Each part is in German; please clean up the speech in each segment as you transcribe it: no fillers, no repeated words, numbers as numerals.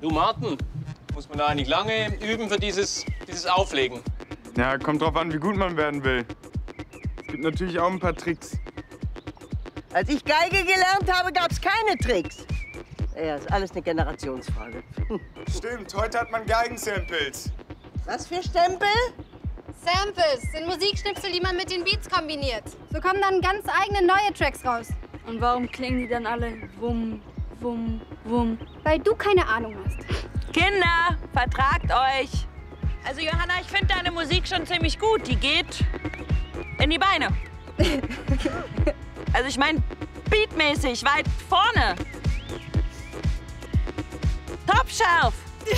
Du, Martin, muss man da eigentlich lange üben für dieses Auflegen? Ja, kommt drauf an, wie gut man werden will. Es gibt natürlich auch ein paar Tricks. Als ich Geige gelernt habe, gab es keine Tricks. Ja, ist alles eine Generationsfrage. Stimmt, heute hat man Geigensamples. Was für Stempel? Samples sind Musikschnipsel, die man mit den Beats kombiniert. So kommen dann ganz eigene neue Tracks raus. Und warum klingen die dann alle wumm, wumm, wumm? Weil du keine Ahnung hast. Kinder, vertragt euch. Also Johanna, ich finde deine Musik schon ziemlich gut. Die geht in die Beine. Also ich meine, beatmäßig, weit vorne. Top scharf.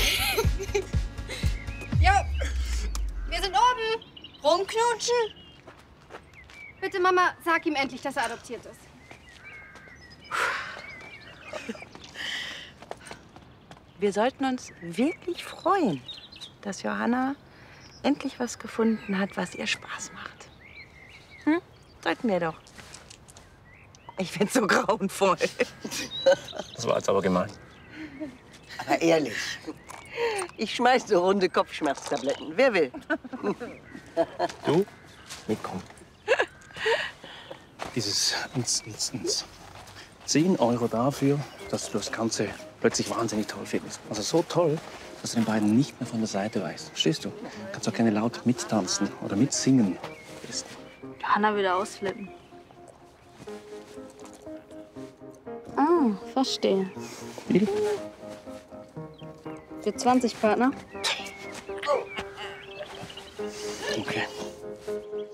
Jo, wir sind oben. Rumknutschen? Bitte, Mama, sag ihm endlich, dass er adoptiert ist. Wir sollten uns wirklich freuen, dass Johanna endlich was gefunden hat, was ihr Spaß macht. Hm? Sollten wir doch. Ich find's so grauenvoll. Das war jetzt aber gemein. Aber ehrlich, ich schmeiß so runde Kopfschmerztabletten. Wer will? Du? Mitkommen. Dieses 10 € dafür, dass du das Ganze plötzlich wahnsinnig toll findest. Also so toll, dass du den beiden nicht mehr von der Seite weißt. Verstehst du? Kannst auch gerne laut mittanzen oder mitsingen. Johanna wieder ausflippen. Ah, verstehe. Wie? Für 20 Partner?